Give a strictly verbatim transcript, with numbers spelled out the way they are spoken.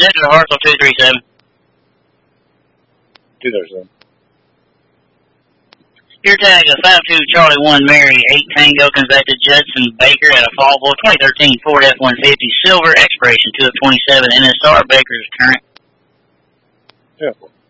Center to Hartselle two three seven. two thirty-seven. Your tag is five two Charlie one Mary eight Tango comes back to Judson Baker at a Fallville twenty thirteen Ford F one fifty Silver expiration two of twenty-seven N S R Baker's current. Yeah.